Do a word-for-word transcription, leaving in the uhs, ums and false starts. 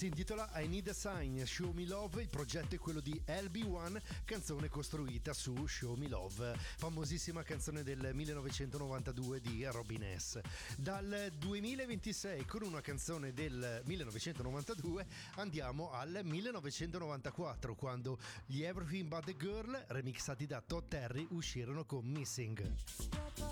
Si intitola I Need a Sign, Show Me Love. Il progetto è quello di L B one, canzone costruita su Show Me Love, famosissima canzone del millenovecentonovantadue di Robin S. Dal duemilaventisei, con una canzone del millenovecentonovantadue, andiamo al millenovecentonovantaquattro, quando gli Everything But The Girl, remixati da Todd Terry, uscirono con Missing.